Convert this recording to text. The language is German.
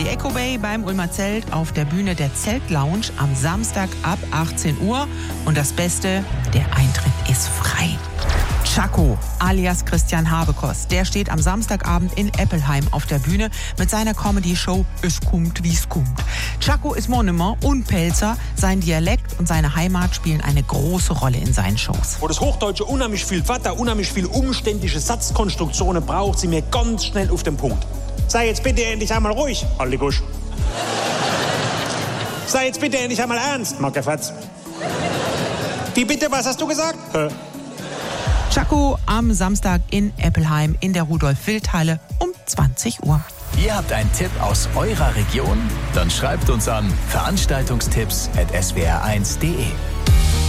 Die Echo Bay beim Ulmer Zelt auf der Bühne der Zeltlounge am Samstag ab 18 Uhr. Und das Beste, der Eintritt ist frei. Chaco alias Christian Habekost, der steht am Samstagabend in Eppelheim auf der Bühne mit seiner Comedy-Show Es kommt, wie's kommt. Chaco ist Monument und Pelzer. Sein Dialekt und seine Heimat spielen eine große Rolle in seinen Shows. Wo das Hochdeutsche unheimlich viel Wörter, unheimlich viel umständliche Satzkonstruktionen braucht, sie mir ganz schnell auf den Punkt. Sei jetzt bitte endlich einmal ruhig, Aldi Gusch. Sei jetzt bitte endlich einmal ernst, Mackefatz. Wie bitte, was hast du gesagt? Chaco am Samstag in Eppelheim in der Rudolf-Wild-Halle um 20 Uhr. Ihr habt einen Tipp aus eurer Region? Dann schreibt uns an veranstaltungstipps@swr1.de.